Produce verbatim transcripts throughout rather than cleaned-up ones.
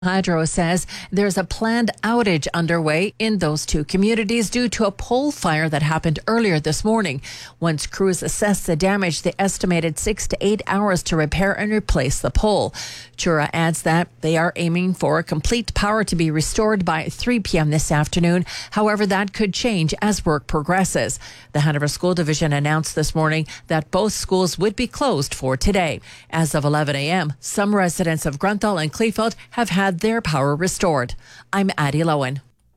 Hydro says there's a planned outage underway in those two communities due to a pole fire that happened earlier this morning. Once crews assessed the damage, they estimated six to eight hours to repair and replace the pole. Chura adds that they are aiming for complete power to be restored by three p.m. this afternoon. However, that could change as work progresses. The Hanover School Division announced this morning that both schools would be closed for today. As of eleven a.m., some residents of Grunthal and Kleefeld have had their power restored. I'm Addie Lowen.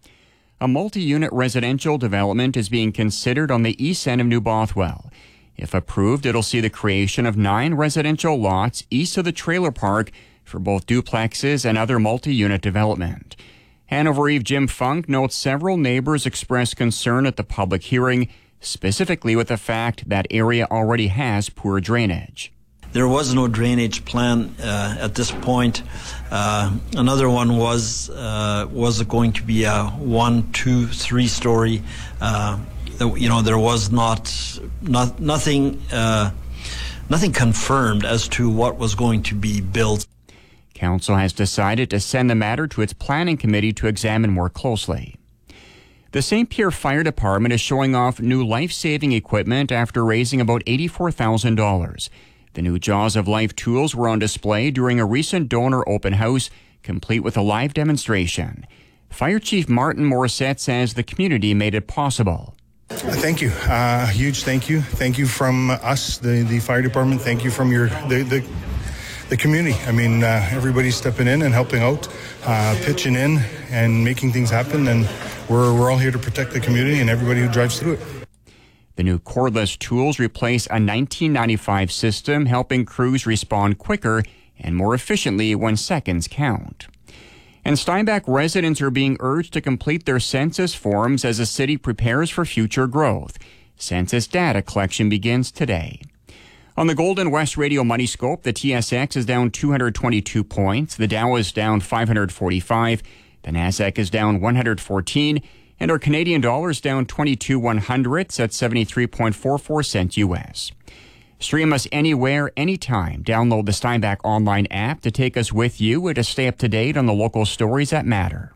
A multi-unit residential development is being considered on the east end of New Bothwell. If approved, it'll see the creation of nine residential lots east of the trailer park for both duplexes and other multi-unit development. Hanover Eve Jim Funk notes several neighbors expressed concern at the public hearing, specifically with the fact that area already has poor drainage. There was no drainage plan uh, at this point. Uh, another one was uh, was going to be a one, two, three story. Uh, you know, there was not not nothing uh, nothing confirmed as to what was going to be built. Council has decided to send the matter to its planning committee to examine more closely. The Saint Pierre Fire Department is showing off new life-saving equipment after raising about eighty-four thousand dollars. The new Jaws of Life tools were on display during a recent donor open house, complete with a live demonstration. Fire Chief Martin Morissette says the community made it possible. Thank you. Uh, a huge thank you. Thank you from us, the, the fire department. Thank you from your the the, the community. I mean, uh, everybody's stepping in and helping out, uh, pitching in and making things happen. And we're we're all here to protect the community and everybody who drives through it. The new cordless tools replace a nineteen ninety-five system, helping crews respond quicker and more efficiently when seconds count. And Steinbach residents are being urged to complete their census forms as the city prepares for future growth. Census data collection begins today. On the Golden West Radio Money Scope, the T S X is down two hundred twenty-two points, the Dow is down five hundred forty-five, the Nasdaq is down one hundred fourteen, and our Canadian dollar is down twenty-two one hundredths at seventy-three point four four cents U S. Stream us anywhere, anytime. Download the Steinbach online app to take us with you and to stay up to date on the local stories that matter.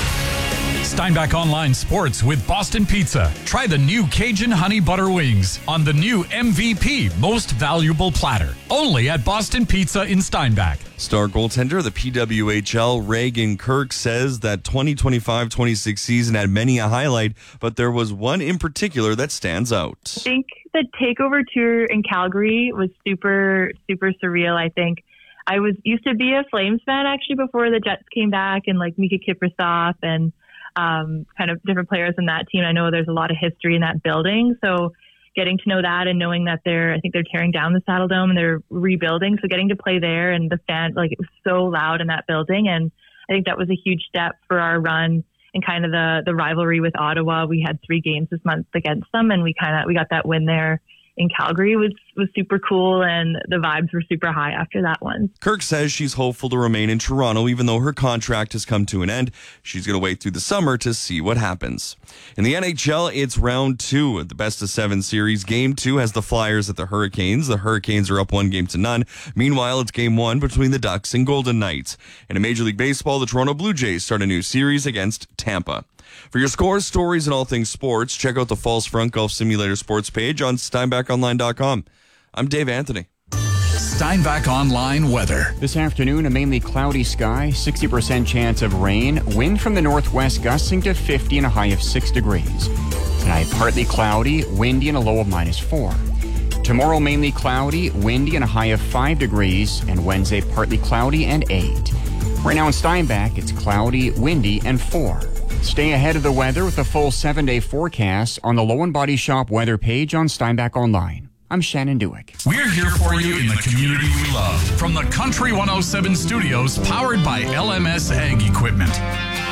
Steinbach Online Sports with Boston Pizza. Try the new Cajun Honey Butter Wings on the new M V P Most Valuable Platter. Only at Boston Pizza in Steinbach. Star goaltender of the P W H L, Reagan Kirk, says that twenty twenty-five twenty-six season had many a highlight, but there was one in particular that stands out. I think the takeover tour in Calgary was super, super surreal, I think. I was used to be a Flames fan, actually, before the Jets came back, and like Mika Kiprasov and um, kind of different players in that team. I know there's a lot of history in that building, so getting to know that and knowing that they're, I think they're tearing down the Saddle Dome and they're rebuilding. So getting to play there and the fan, like it was so loud in that building. And I think that was a huge step for our run and kind of the, the rivalry with Ottawa. We had three games this month against them and we kind of, we got that win there in Calgary. Was was super cool, and the vibes were super high after that one. Kirk says she's hopeful to remain in Toronto even though her contract has come to an end. She's going to wait through the summer to see what happens. In the N H L, it's round two of the best of seven series. Game two has the Flyers at the Hurricanes. The Hurricanes are up one game to none. Meanwhile, it's game one between the Ducks and Golden Knights. And in Major League Baseball, the Toronto Blue Jays start a new series against Tampa. For your scores, stories, and all things sports, check out the Falls Front Golf Simulator sports page on steinbach online dot com. I'm Dave Anthony. Steinbach Online weather. This afternoon, a mainly cloudy sky, sixty percent chance of rain, wind from the northwest gusting to fifty and a high of six degrees. Tonight, partly cloudy, windy and a low of minus four. Tomorrow, mainly cloudy, windy and a high of five degrees, and Wednesday, partly cloudy and eight. Right now in Steinbach, it's cloudy, windy, and four. Stay ahead of the weather with a full seven-day forecast on the Lowen Body Shop weather page on Steinbach Online. I'm Shannon Dewick. We're here for you in the community we love. From the Country one oh seven studios, powered by L M S Ag Equipment.